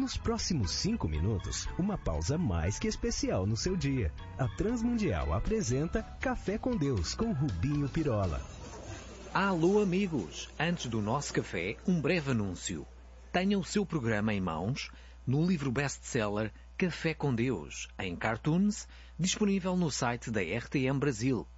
nos próximos 5 minutos, uma pausa mais que especial no seu dia. A Transmundial apresenta Café com Deus com Rubinho Pirola. Alô amigos, antes do nosso café, um breve anúncio. Tenha o seu programa em mãos no livro best-seller Café com Deus, em cartoons, disponível no site da RTM Brasil,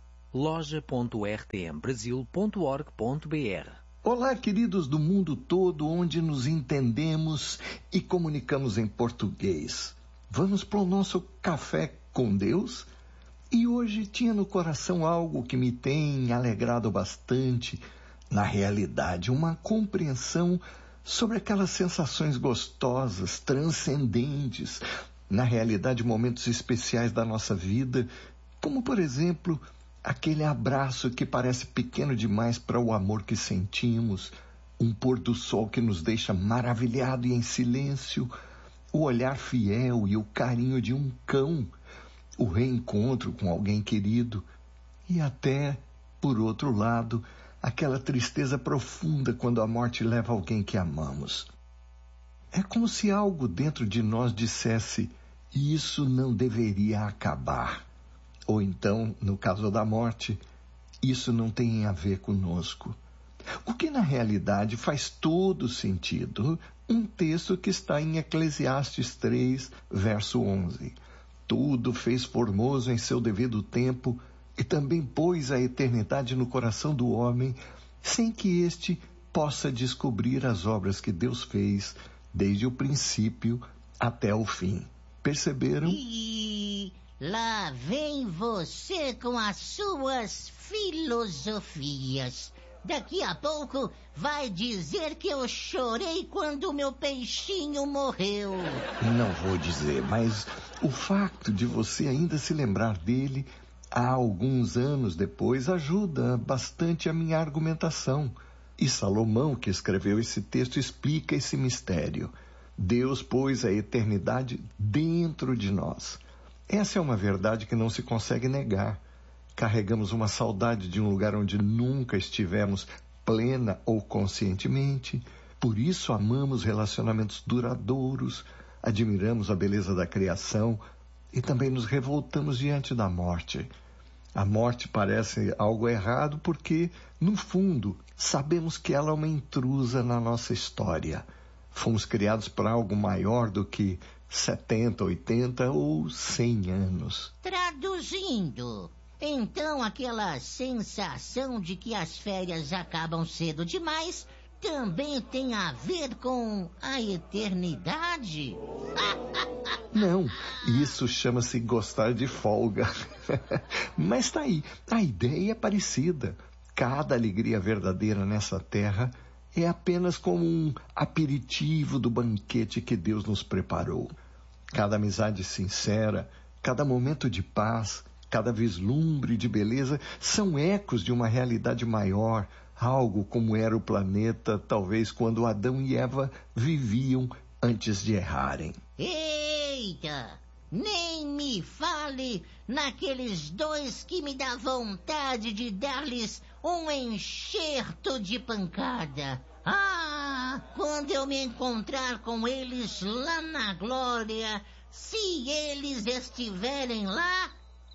loja.rtmbrasil.org.br. Olá, queridos do mundo todo, onde nos entendemos e comunicamos em português. Vamos para o nosso Café com Deus? E hoje tinha no coração algo que me tem alegrado bastante. Na realidade, uma compreensão sobre aquelas sensações gostosas, transcendentes. Na realidade, momentos especiais da nossa vida, como por exemplo, aquele abraço que parece pequeno demais para o amor que sentimos, um pôr do sol que nos deixa maravilhado e em silêncio, o olhar fiel e o carinho de um cão, o reencontro com alguém querido e até, por outro lado, aquela tristeza profunda quando a morte leva alguém que amamos. É como se algo dentro de nós dissesse: isso não deveria acabar. Ou então, no caso da morte, isso não tem a ver conosco. O que na realidade faz todo sentido, um texto que está em Eclesiastes 3, verso 11. Tudo fez formoso em seu devido tempo e também pôs a eternidade no coração do homem, sem que este possa descobrir as obras que Deus fez desde o princípio até o fim. Perceberam? E lá vem você com as suas filosofias. Daqui a pouco vai dizer que eu chorei quando meu peixinho morreu. Não vou dizer, mas o fato de você ainda se lembrar dele há alguns anos depois ajuda bastante a minha argumentação. E Salomão, que escreveu esse texto, explica esse mistério. Deus pôs a eternidade dentro de nós. Essa é uma verdade que não se consegue negar. Carregamos uma saudade de um lugar onde nunca estivemos plena ou conscientemente. Por isso amamos relacionamentos duradouros, admiramos a beleza da criação e também nos revoltamos diante da morte. A morte parece algo errado porque, no fundo, sabemos que ela é uma intrusa na nossa história. Fomos criados para algo maior do que 70, 80 ou 100 anos. Traduzindo, então aquela sensação de que as férias acabam cedo demais também tem a ver com a eternidade? Não, isso chama-se gostar de folga. Mas tá aí, a ideia é parecida. Cada alegria verdadeira nessa terra é apenas como um aperitivo do banquete que Deus nos preparou. Cada amizade sincera, cada momento de paz, cada vislumbre de beleza são ecos de uma realidade maior, algo como era o planeta, talvez quando Adão e Eva viviam antes de errarem. Eita! Nem me fale naqueles dois que me dá vontade de dar-lhes um enxerto de pancada. Ah, quando eu me encontrar com eles lá na glória, se eles estiverem lá,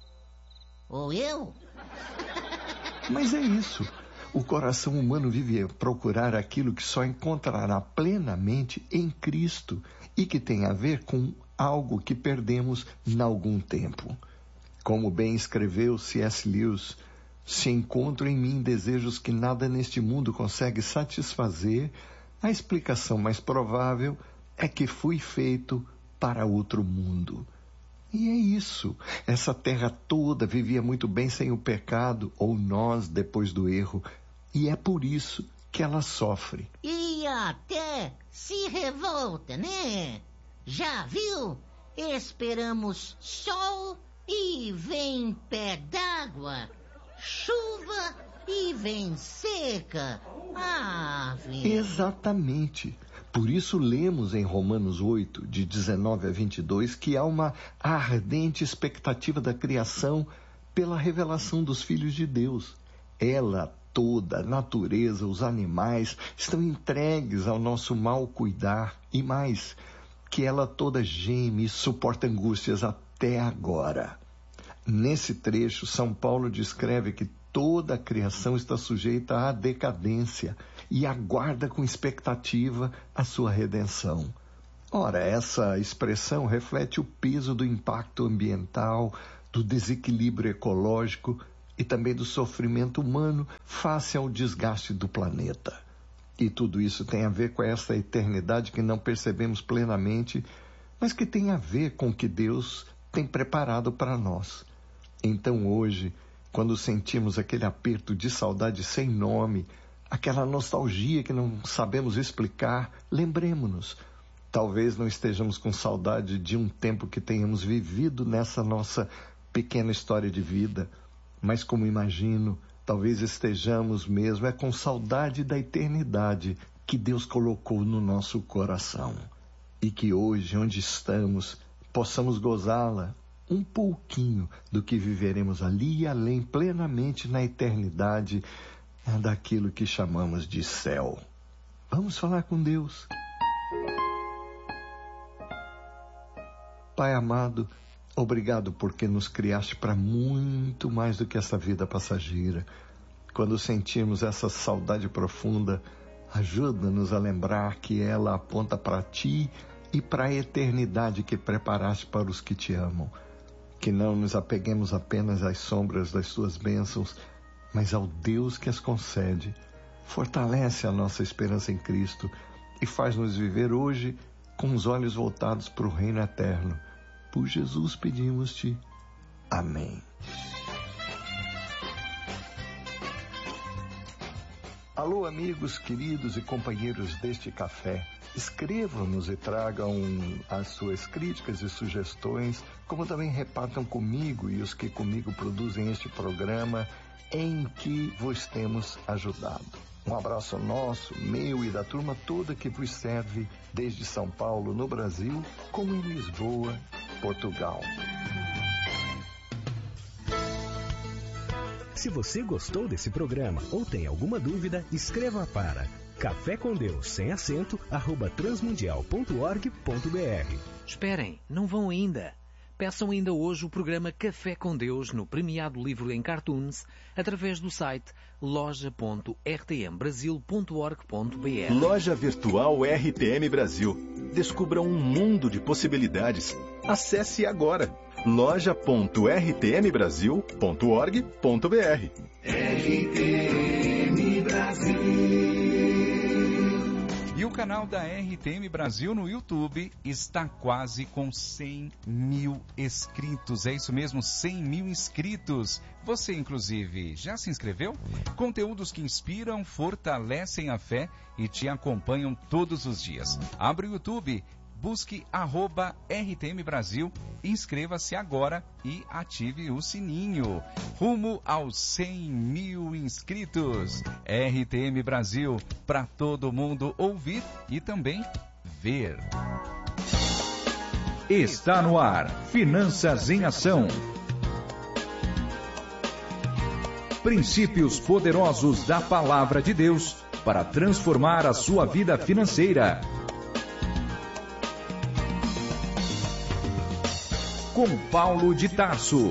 ou eu? Mas é isso. O coração humano vive a procurar aquilo que só encontrará plenamente em Cristo e que tem a ver com algo que perdemos em algum tempo. Como bem escreveu C.S. Lewis, se encontro em mim desejos que nada neste mundo consegue satisfazer, a explicação mais provável é que fui feito para outro mundo. E é isso. Essa terra toda vivia muito bem sem o pecado, ou nós depois do erro, e é por isso que ela sofre. E até se revolta, né? Já viu? Esperamos sol e vem pé d'água, chuva e vem seca. Ave. Exatamente. Por isso lemos em Romanos 8, de 19 a 22, que há uma ardente expectativa da criação pela revelação dos filhos de Deus. Ela toda, a natureza, os animais, estão entregues ao nosso mal cuidar. E mais, que ela toda geme e suporta angústias até agora. Nesse trecho, São Paulo descreve que toda a criação está sujeita à decadência e aguarda com expectativa a sua redenção. Ora, essa expressão reflete o peso do impacto ambiental, do desequilíbrio ecológico e também do sofrimento humano face ao desgaste do planeta. E tudo isso tem a ver com essa eternidade que não percebemos plenamente, mas que tem a ver com o que Deus tem preparado para nós. Então hoje, quando sentimos aquele aperto de saudade sem nome, aquela nostalgia que não sabemos explicar, lembremos-nos. Talvez não estejamos com saudade de um tempo que tenhamos vivido nessa nossa pequena história de vida, mas como imagino, talvez estejamos mesmo com saudade da eternidade que Deus colocou no nosso coração. E que hoje, onde estamos, possamos gozá-la um pouquinho do que viveremos ali e além plenamente na eternidade daquilo que chamamos de céu. Vamos falar com Deus. Pai amado, obrigado porque nos criaste para muito mais do que essa vida passageira. Quando sentimos essa saudade profunda, ajuda-nos a lembrar que ela aponta para Ti e para a eternidade que preparaste para os que Te amam. Que não nos apeguemos apenas às sombras das Tuas bênçãos, mas ao Deus que as concede. Fortalece a nossa esperança em Cristo e faz-nos viver hoje com os olhos voltados para o reino eterno. Por Jesus pedimos-te. Amém. Alô, amigos, queridos e companheiros deste café. Escrevam-nos e tragam as suas críticas e sugestões, como também repartam comigo e os que comigo produzem este programa em que vos temos ajudado. Um abraço nosso, meu e da turma toda que vos serve desde São Paulo, no Brasil, como em Lisboa, Portugal. Se você gostou desse programa ou tem alguma dúvida, escreva para Café com Deus, sem acento, @transmundial.org.br. Esperem, não vão ainda. Peçam ainda hoje o programa Café com Deus no premiado livro em cartoons através do site loja.rtmbrasil.org.br. Loja Virtual RTM Brasil. Descubra um mundo de possibilidades. Acesse agora loja.rtmbrasil.org.br. RTM Brasil. E o canal da RTM Brasil no YouTube está quase com 100 mil inscritos. É isso mesmo, 100 mil inscritos. Você, inclusive, já se inscreveu? Conteúdos que inspiram, fortalecem a fé e te acompanham todos os dias. Abre o YouTube, busque @RTM Brasil, inscreva-se agora e ative o sininho. Rumo aos 100 mil inscritos. RTM Brasil, para todo mundo ouvir e também ver. Está no ar, Finanças em Ação. Princípios poderosos da Palavra de Deus para transformar a sua vida financeira. Com Paulo de Tarso.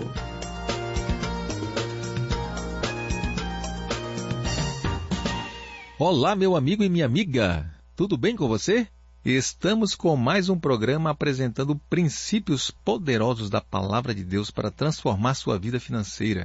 Olá, meu amigo e minha amiga. Tudo bem com você? Estamos com mais um programa apresentando princípios poderosos da Palavra de Deus para transformar sua vida financeira.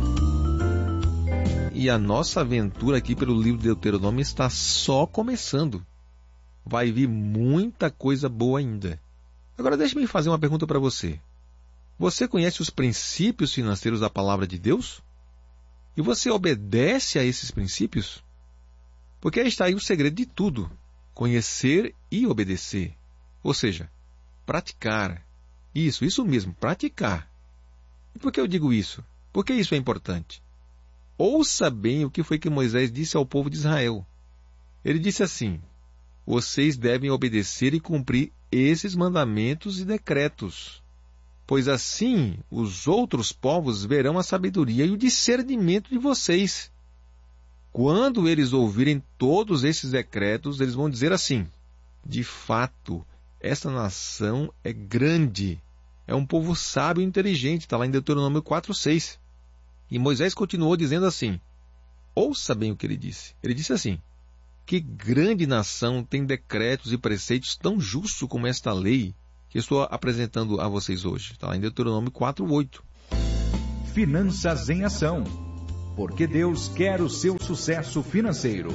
E a nossa aventura aqui pelo livro de Deuteronômio está só começando. Vai vir muita coisa boa ainda. Agora deixe-me fazer uma pergunta para você. Você conhece os princípios financeiros da Palavra de Deus? E você obedece a esses princípios? Porque aí está aí o segredo de tudo. Conhecer e obedecer. Ou seja, praticar. Isso mesmo, praticar. E por que eu digo isso? Por que isso é importante? Ouça bem o que foi que Moisés disse ao povo de Israel. Ele disse assim: vocês devem obedecer e cumprir esses mandamentos e decretos, pois assim os outros povos verão a sabedoria e o discernimento de vocês. Quando eles ouvirem todos esses decretos, eles vão dizer assim: de fato, esta nação é grande. É um povo sábio e inteligente. Está lá em Deuteronômio 4:6. E Moisés continuou dizendo assim, ouça bem o que ele disse. Ele disse assim, que grande nação tem decretos e preceitos tão justos como esta lei que estou apresentando a vocês hoje. Está lá em Deuteronômio 4:8. Finanças em Ação. Porque Deus quer o seu sucesso financeiro.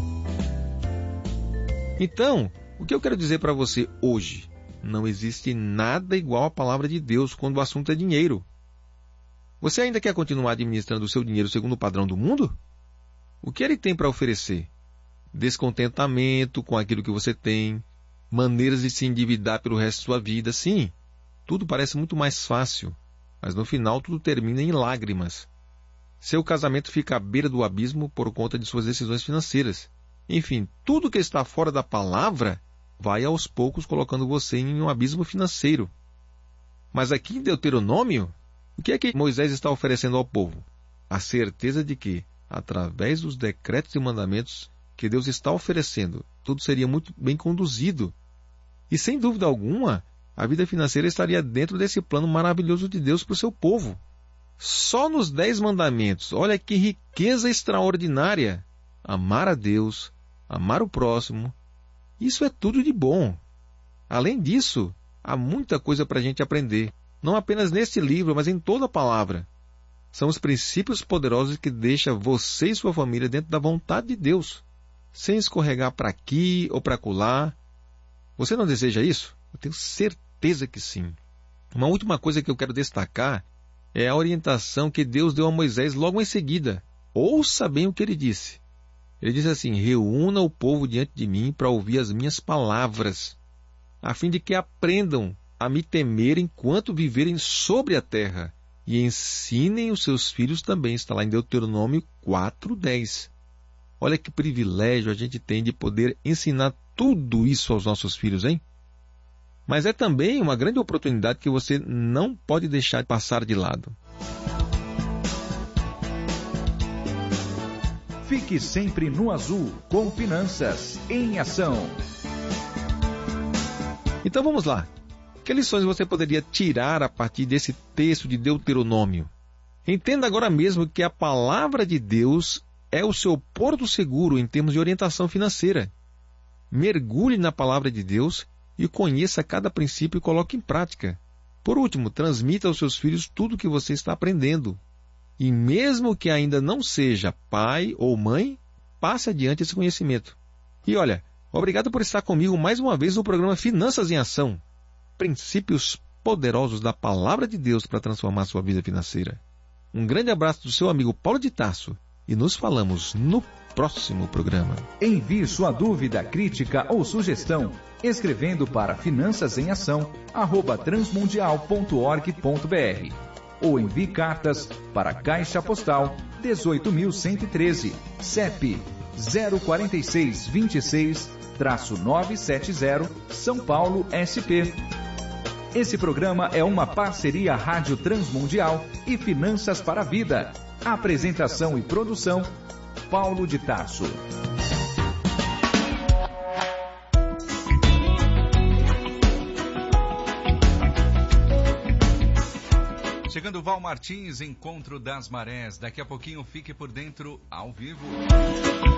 Então, o que eu quero dizer para você hoje? Não existe nada igual à palavra de Deus quando o assunto é dinheiro. Você ainda quer continuar administrando o seu dinheiro segundo o padrão do mundo? O que ele tem para oferecer? Descontentamento com aquilo que você tem, maneiras de se endividar pelo resto de sua vida. Sim, tudo parece muito mais fácil, mas no final tudo termina em lágrimas. Seu casamento fica à beira do abismo por conta de suas decisões financeiras. Enfim, tudo que está fora da palavra vai aos poucos colocando você em um abismo financeiro. Mas aqui em Deuteronômio, o que é que Moisés está oferecendo ao povo? A certeza de que, através dos decretos e mandamentos que Deus está oferecendo, tudo seria muito bem conduzido. E sem dúvida alguma, a vida financeira estaria dentro desse plano maravilhoso de Deus para o seu povo. Só nos 10 mandamentos, olha que riqueza extraordinária! Amar a Deus, amar o próximo, isso é tudo de bom. Além disso, há muita coisa para a gente aprender, não apenas neste livro, mas em toda a palavra. São os princípios poderosos que deixam você e sua família dentro da vontade de Deus, sem escorregar para aqui ou para acolá. Você não deseja isso? Eu tenho certeza que sim. Uma última coisa que eu quero destacar é a orientação que Deus deu a Moisés logo em seguida. Ouça bem o que ele disse. Ele disse assim, reúna o povo diante de mim para ouvir as minhas palavras, a fim de que aprendam a me temer enquanto viverem sobre a terra, e ensinem os seus filhos também. Está lá em Deuteronômio 4:10. Olha que privilégio a gente tem de poder ensinar tudo isso aos nossos filhos, hein? Mas é também uma grande oportunidade que você não pode deixar passar de lado. Fique sempre no azul com Finanças em Ação. Então vamos lá. Que lições você poderia tirar a partir desse texto de Deuteronômio? Entenda agora mesmo que a palavra de Deus é o seu porto seguro em termos de orientação financeira. Mergulhe na palavra de Deus e conheça cada princípio e coloque em prática. Por último, transmita aos seus filhos tudo o que você está aprendendo. E mesmo que ainda não seja pai ou mãe, passe adiante esse conhecimento. E olha, obrigado por estar comigo mais uma vez no programa Finanças em Ação. Princípios poderosos da Palavra de Deus para transformar sua vida financeira. Um grande abraço do seu amigo Paulo de Tarso e nos falamos no próximo programa. Envie sua dúvida, crítica ou sugestão escrevendo para finançasemAção@transmundial.org.br ou envie cartas para Caixa Postal 18.113, CEP 04626-970, São Paulo, SP. Esse programa é uma parceria Rádio Transmundial e Finanças para a Vida. Apresentação e produção, Paulo de Tarso. Chegando Val Martins, Encontro das Marés. Daqui a pouquinho fique por dentro ao vivo.